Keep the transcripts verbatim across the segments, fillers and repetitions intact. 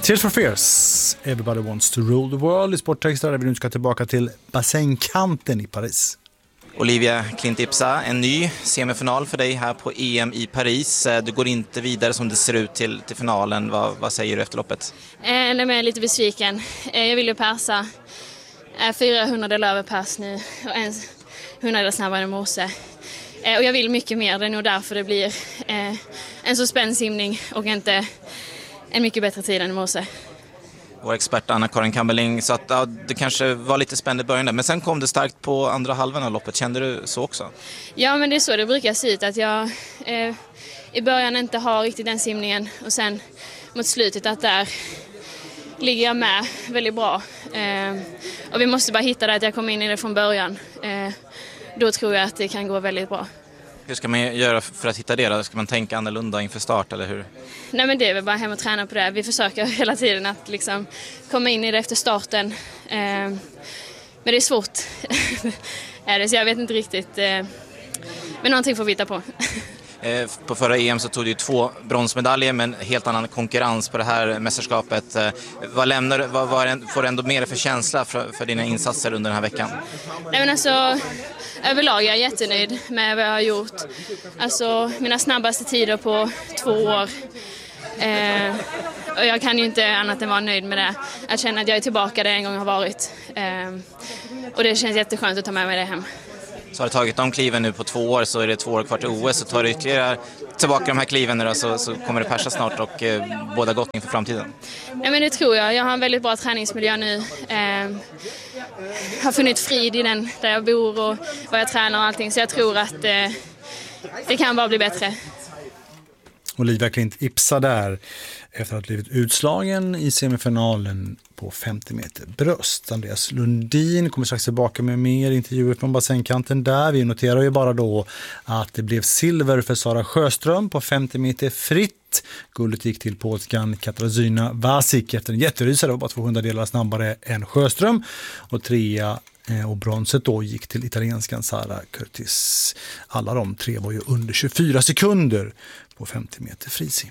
Tears for Fears, Everybody Wants to Rule the World i Sporttexter där vi nu ska tillbaka till bassängkanten i Paris. Olivia Klint Ipsa, en ny semifinal för dig här på E M i Paris. Du går inte vidare som det ser ut till, till finalen. Vad, vad säger du efter loppet? Eh, jag är lite besviken. Eh, jag vill ju persa eh, fyrahundra över pers nu och en hundra snabbare än morse. Eh, och jag vill mycket mer, det är nog därför det blir eh, en så spänd simning och inte en mycket bättre tid än i morse. Vår expert Anna-Karin Kamberling sa att ja, det kanske var lite spänd i början där, men sen kom det starkt på andra halvan av loppet. Kände du så också? Ja, men det är så det brukar se ut, att jag eh, i början inte har riktigt den simningen och sen mot slutet att där ligger jag med väldigt bra. Eh, och vi måste bara hitta det att jag kommer in i det från början. Eh, då tror jag att det kan gå väldigt bra. Hur ska man göra för att hitta det då? Ska man tänka annorlunda inför start eller hur? Nej, men det är väl bara hem och träna på det. Vi försöker hela tiden att liksom komma in i det efter starten. Eh, men det är svårt. är det, så jag vet inte riktigt. Eh, men någonting får vi hitta på. eh, på förra E M så tog du två bronsmedaljer, men helt annan konkurrens på det här mästerskapet. Eh, vad lämnar, vad, vad får du ändå mer för känsla för, för dina insatser under den här veckan? Nej, men alltså... Överlag är jag jättenöjd med vad jag har gjort. Alltså mina snabbaste tider på två år. Eh, och jag kan ju inte annat än vara nöjd med det. Att känna att jag är tillbaka där en gång har varit. Eh, och det känns jätteskönt att ta med mig det hem. Så har det tagit de kliven nu på två år, så är det två år kvar till O S. Så tar det ytterligare tillbaka de här kliven nu då, så, så kommer det persa snart och eh, båda gott inför framtiden. Ja, men det tror jag. Jag har en väldigt bra träningsmiljö nu. Eh, har funnit frid i den där jag bor och vad jag tränar och allting. Så jag tror att eh, det kan bara bli bättre. Olivia Klint Ipsa där efter att ha blivit utslagen i semifinalen på femtio meter bröst. Andreas Lundin kommer strax tillbaka med mer intervjuer från bassängkanten där. Vi noterar ju bara då att det blev silver för Sara Sjöström på femtio meter fritt. Guldet gick till polskan Katarzyna Wasik efter en jätterysare, var bara tvåhundra delar snabbare än Sjöström. Och trea och bronset då gick till italienskan Sara Curtis. Alla de tre var ju under tjugofyra sekunder på femtio meter frisim.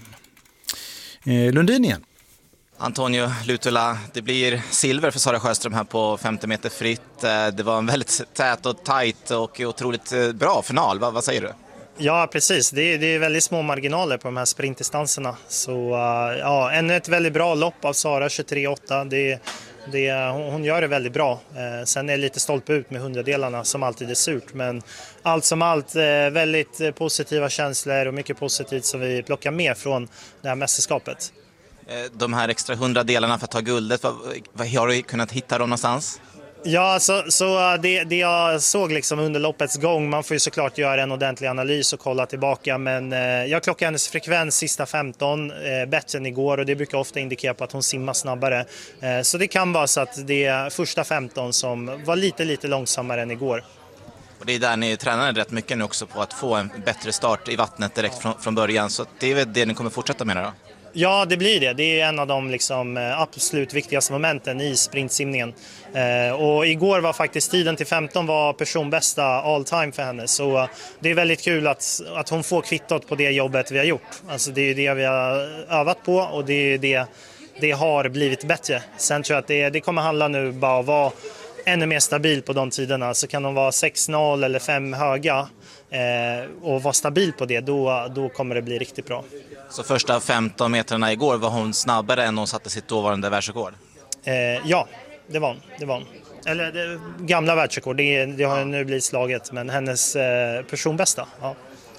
Eh, Lundin igen. Antonio Lutula, det blir silver för Sara Sjöström här på femtio meter fritt. Det var en väldigt tät och tajt och otroligt bra final. Vad, vad säger du? Ja, precis. Det är, det är väldigt små marginaler på de här sprintdistanserna. Så ja, ännu ett väldigt bra lopp av Sara, tjugotre åtta. Det, det, hon gör det väldigt bra. Sen är det lite stolpe ut med hundradelarna som alltid är surt. Men allt som allt väldigt positiva känslor och mycket positivt som vi plockar med från det här mästerskapet. De här extra hundra delarna för att ta guldet, vad, vad har du kunnat hitta dem någonstans? Ja, så, så det, det jag såg liksom under loppets gång, man får ju såklart göra en ordentlig analys och kolla tillbaka, men eh, jag klockade hennes frekvens sista femton eh, bättre än igår och det brukar ofta indikera på att hon simmar snabbare. Eh, så det kan vara så att det är första femton som var lite, lite långsammare än igår. Och det är där ni tränar rätt mycket nu också på att få en bättre start i vattnet direkt från, från början, så det är väl det ni kommer fortsätta med då? Ja, det blir det. Det är en av de liksom absolut viktigaste momenten i sprintsimningen. Eh, och igår var faktiskt tiden till femton var personbästa all time för henne. Så det är väldigt kul att, att hon får kvittot på det jobbet vi har gjort. Alltså det är det vi har övat på och det är det, det har blivit bättre. Sen tror jag att det, det kommer handla nu bara att vara ännu mer stabil på de tiderna. Så kan de vara sex noll eller fem höga eh, och vara stabil på det, då, då kommer det bli riktigt bra. Så första femton metrarna igår, var hon snabbare än hon satte sitt dåvarande världsrekord? Eh, ja, det var hon. Det var hon. Eller det, gamla världsrekord, det, det har nu blivit slaget, men hennes eh, personbästa. Ja.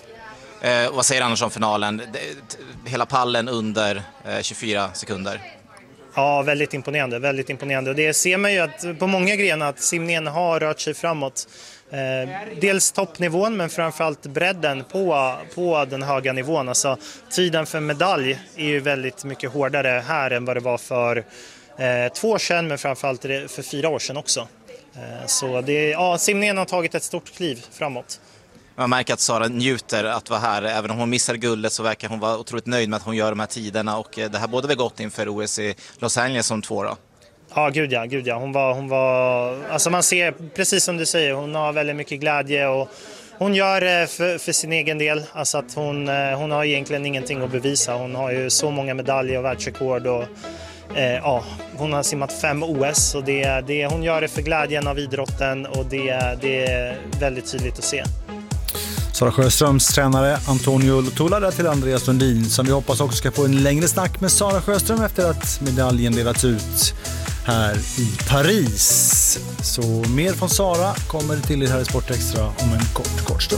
Eh, vad säger Anders om finalen? Det, hela pallen under eh, tjugofyra sekunder. Ja, väldigt imponerande, väldigt imponerande. Och det ser man ju att på många grenar att simningen har rört sig framåt. Eh, dels toppnivån, men framförallt bredden på, på den höga nivån. Alltså, tiden för medalj är ju väldigt mycket hårdare här än vad det var för eh, två år sedan, men framförallt för fyra år sedan också. Eh, så det, ja, simningen har tagit ett stort kliv framåt. Man märker att Sara njuter att vara här. Även om hon missar guldet så verkar hon vara otroligt nöjd med att hon gör de här tiderna. Och det här både väl gått inför O S i Los Angeles som två då. Ja, gud ja, gud ja. Hon var, hon var, alltså man ser, precis som du säger, hon har väldigt mycket glädje och hon gör det för, för sin egen del. Alltså att hon, hon har egentligen ingenting att bevisa. Hon har ju så många medaljer och världsrekord och eh, ja, hon har simmat fem O S och det, det, hon gör det för glädjen av idrotten och det, det är väldigt tydligt att se. Sara Sjöströms tränare Antonio Lotula där till Andreas Lundin, som vi hoppas också ska få en längre snack med Sara Sjöström efter att medaljen delats ut här i Paris. Så mer från Sara kommer till er här i Sport Extra om en kort, kort stund.